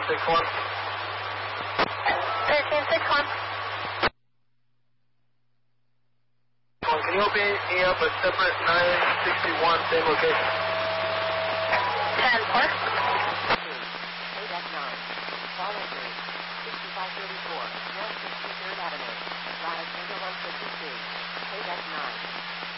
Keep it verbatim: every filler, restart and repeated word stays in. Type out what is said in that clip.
six one. thirteen six one. Can you open me up a separate nine sixty-one, same location? ten four. Payback nine. Follow three. sixty-five thirty-four. North sixty-third Avenue. Drive Center one fifty-two. Payback nine.